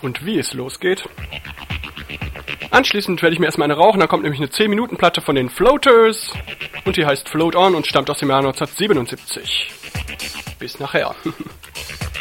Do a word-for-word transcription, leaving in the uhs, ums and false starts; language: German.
und wie es losgeht. Anschließend werde ich mir erstmal eine rauchen, dann kommt nämlich eine zehn Minuten Platte von den Floaters und die heißt Float On und stammt aus dem Jahr neunzehnhundertsiebenundsiebzig. Bis nachher.